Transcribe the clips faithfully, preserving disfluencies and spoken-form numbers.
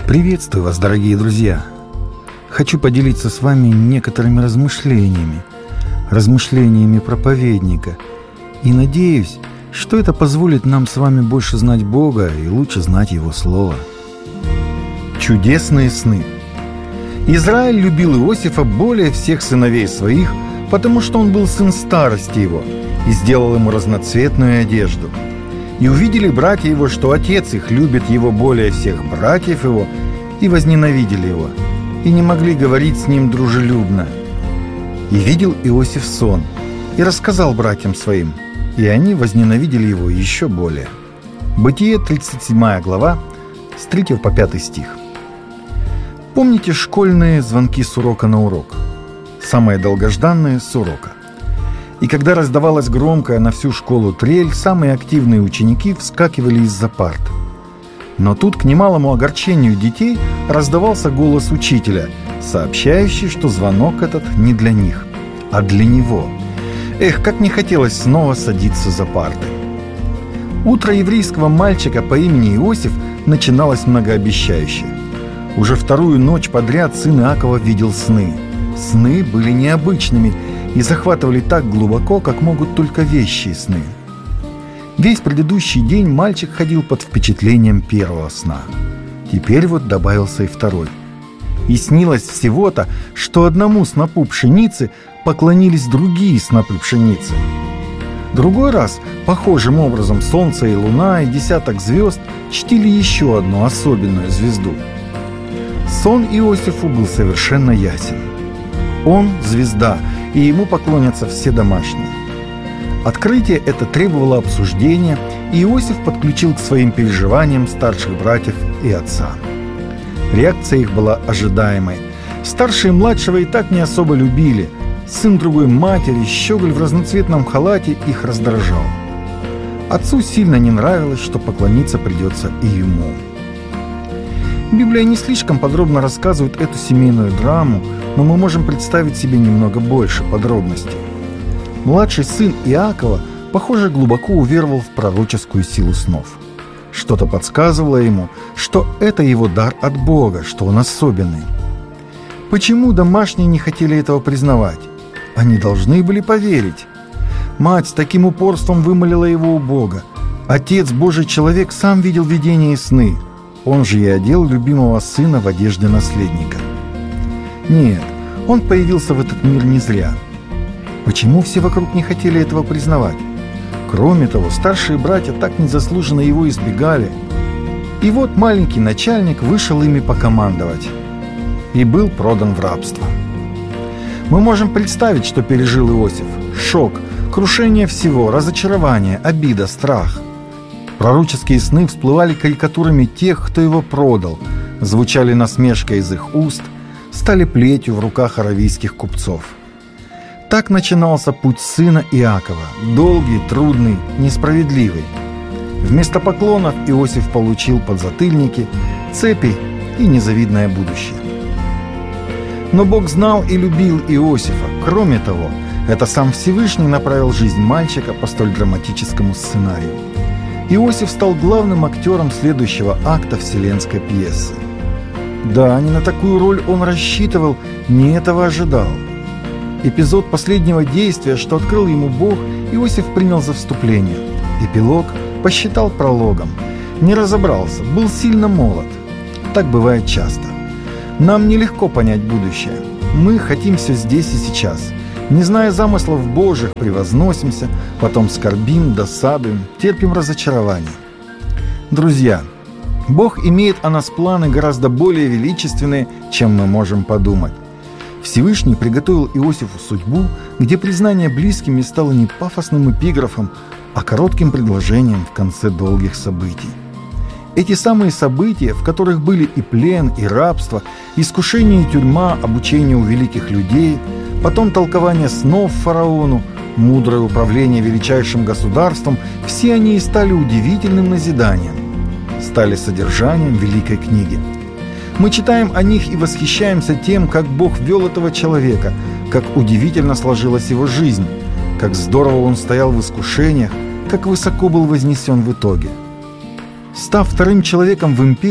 Приветствую вас, дорогие друзья! Хочу поделиться с вами некоторыми размышлениями, размышлениями проповедника, и надеюсь, что это позволит нам с вами больше знать Бога и лучше знать Его Слово. Чудесные сны. Израиль любил Иосифа более всех сыновей своих, потому что он был сын старости его, и сделал ему разноцветную одежду. И увидели братья его, что отец их любит его более всех братьев его, и возненавидели его, и не могли говорить с ним дружелюбно. И видел Иосиф сон, и рассказал братьям своим, и они возненавидели его еще более. Бытие, тридцать седьмая глава, с третьего по пятый стих. Помните школьные звонки с урока на урок? Самые долгожданные с урока. И когда раздавалась громкая на всю школу трель, самые активные ученики вскакивали из-за парт. Но тут, к немалому огорчению детей, раздавался голос учителя, сообщающий, что звонок этот не для них, а для него. Эх, как не хотелось снова садиться за парты. Утро еврейского мальчика по имени Иосиф начиналось многообещающе. Уже вторую ночь подряд сын Иакова видел сны. Сны были необычными и захватывали так глубоко, как могут только вещие сны. Весь предыдущий день мальчик ходил под впечатлением первого сна. Теперь вот добавился и второй. И снилось всего-то, что одному снопу пшеницы поклонились другие снопы пшеницы. Другой раз, похожим образом, солнце и луна и десяток звезд чтили еще одну особенную звезду. Сон Иосифу был совершенно ясен. Он – звезда, и ему поклонятся все домашние. Открытие это требовало обсуждения, и Иосиф подключил к своим переживаниям старших братьев и отца. Реакция их была ожидаемой. Старшие младшего и так не особо любили. Сын другой матери, щеголь в разноцветном халате, их раздражал. Отцу сильно не нравилось, что поклониться придется и ему. Библия не слишком подробно рассказывает эту семейную драму, но мы можем представить себе немного больше подробностей. Младший сын Иакова, похоже, глубоко уверовал в пророческую силу снов. Что-то подсказывало ему, что это его дар от Бога, что он особенный. Почему домашние не хотели этого признавать? Они должны были поверить. Мать с таким упорством вымолила его у Бога. Отец, Божий человек, сам видел видения и сны. Он же и одел любимого сына в одежды наследника. Нет, он появился в этот мир не зря. Почему все вокруг не хотели этого признавать? Кроме того, старшие братья так незаслуженно его избегали. И вот маленький начальник вышел ими покомандовать. И был продан в рабство. Мы можем представить, что пережил Иосиф. Шок, крушение всего, разочарование, обида, страх. Пророческие сны всплывали карикатурами тех, кто его продал, звучали насмешкой из их уст, стали плетью в руках аравийских купцов. Так начинался путь сына Иакова, долгий, трудный, несправедливый. Вместо поклонов Иосиф получил подзатыльники, цепи и незавидное будущее. Но Бог знал и любил Иосифа. Кроме того, это сам Всевышний направил жизнь мальчика по столь драматическому сценарию. Иосиф стал главным актером следующего акта вселенской пьесы. Да, не на такую роль он рассчитывал, не этого ожидал. Эпизод последнего действия, что открыл ему Бог, Иосиф принял за вступление. Эпилог посчитал прологом. Не разобрался, был сильно молод. Так бывает часто. Нам нелегко понять будущее. Мы хотим все здесь и сейчас. Не зная замыслов Божьих, превозносимся, потом скорбим, досадуем, терпим разочарование. Друзья, Бог имеет о нас планы гораздо более величественные, чем мы можем подумать. Всевышний приготовил Иосифу судьбу, где признание близкими стало не пафосным эпиграфом, а коротким предложением в конце долгих событий. Эти самые события, в которых были и плен, и рабство, искушение и тюрьма, обучение у великих людей, потом толкование снов фараону, мудрое управление величайшим государством, все они и стали удивительным назиданием, стали содержанием великой книги. Мы читаем о них и восхищаемся тем, как Бог вел этого человека, как удивительно сложилась его жизнь, как здорово он стоял в искушениях, как высоко был вознесен в итоге. Став вторым человеком в империи,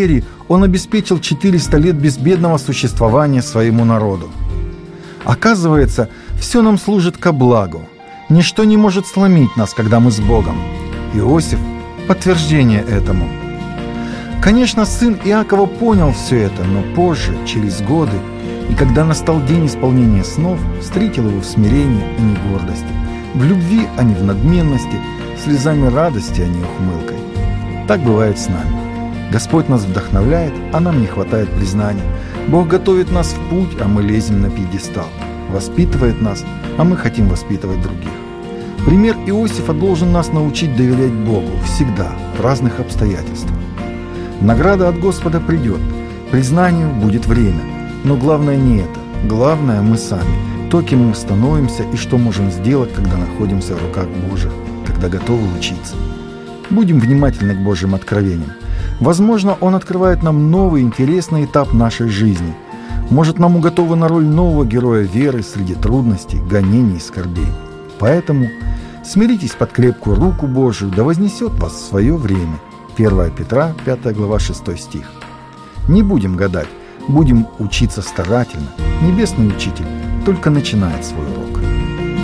Он обеспечил четыреста лет безбедного существования своему народу. Оказывается, все нам служит ко благу. Ничто не может сломить нас, когда мы с Богом. Иосиф – подтверждение этому. Конечно, сын Иакова понял все это, но позже, через годы, и когда настал день исполнения снов, встретил его в смирении, а не гордости, в любви, а не в надменности, слезами радости, а не ухмылкой. Так бывает с нами. Господь нас вдохновляет, а нам не хватает признания. Бог готовит нас в путь, а мы лезем на пьедестал. Воспитывает нас, а мы хотим воспитывать других. Пример Иосифа должен нас научить доверять Богу всегда, в разных обстоятельствах. Награда от Господа придет, признанию будет время. Но главное не это. Главное мы сами, то, кем мы становимся и что можем сделать, когда находимся в руках Божьих, когда готовы учиться. Будем внимательны к Божьим откровениям. Возможно, Он открывает нам новый интересный этап нашей жизни. Может, нам уготована на роль нового героя веры среди трудностей, гонений и скорбей. Поэтому смиритесь под крепкую руку Божию, да вознесет вас в свое время. первое Петра, пятая глава, шестой стих. Не будем гадать, будем учиться старательно. Небесный учитель только начинает свой урок.